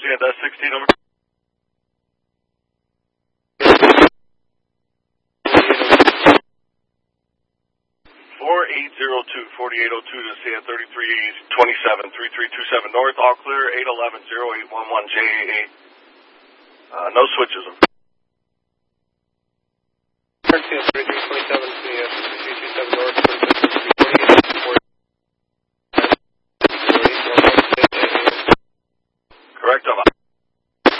16 over. 4802 to CN 3327, 3327 North, all clear, 811 0811 JA8. No switches. 3327 CN.